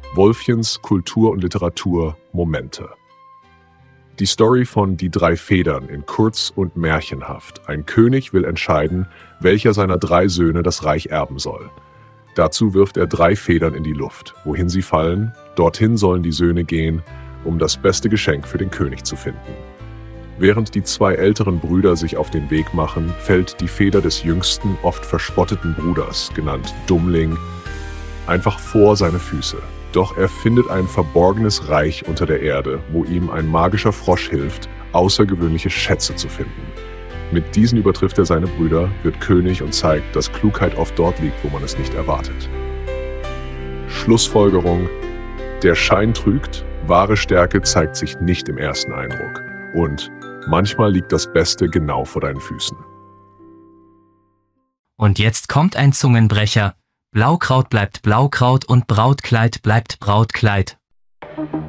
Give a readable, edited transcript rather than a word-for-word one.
Wolfchens Kultur und Literatur Momente. Die Story von Die drei Federn in kurz und märchenhaft. Ein König will entscheiden, welcher seiner 3 Söhne das Reich erben soll. Dazu wirft er 3 Federn in die Luft. Wohin sie fallen, dorthin sollen die Söhne gehen, um das beste Geschenk für den König zu finden. Während die 2 älteren Brüder sich auf den Weg machen, fällt die Feder des jüngsten, oft verspotteten Bruders, genannt Dummling, einfach vor seine Füße. Doch er findet ein verborgenes Reich unter der Erde, wo ihm ein magischer Frosch hilft, außergewöhnliche Schätze zu finden. Mit diesen übertrifft er seine Brüder, wird König und zeigt, dass Klugheit oft dort liegt, wo man es nicht erwartet. Schlussfolgerung: Der Schein trügt, wahre Stärke zeigt sich nicht im ersten Eindruck. Und manchmal liegt das Beste genau vor deinen Füßen. Und jetzt kommt ein Zungenbrecher. Blaukraut bleibt Blaukraut und Brautkleid bleibt Brautkleid.